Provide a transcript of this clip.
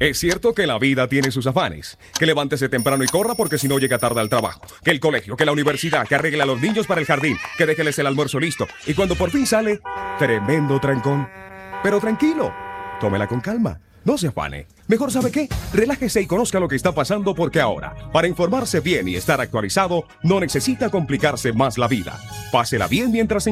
Es cierto que la vida tiene sus afanes. Que levántese temprano y corra porque si no llega tarde al trabajo. Que el colegio, que la universidad, que arregle a los niños para el jardín, que déjeles el almuerzo listo. Y cuando por fin sale, tremendo trancón. Pero tranquilo, tómela con calma. No se afane. Mejor sabe qué, relájese y conozca lo que está pasando porque ahora, para informarse bien y estar actualizado, no necesita complicarse más la vida. Pásela bien mientras se